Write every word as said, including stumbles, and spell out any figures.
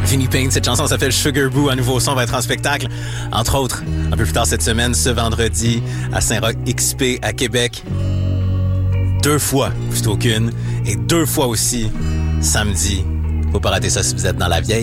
Vinnie Payne, cette chanson s'appelle Sugar Boo. Un nouveau son va être en spectacle. Entre autres, un peu plus tard cette semaine, ce vendredi, à Saint-Roch X P à Québec. Deux fois, plutôt qu'une. Et deux fois aussi, samedi. Faut pas rater ça si vous êtes dans la vieille.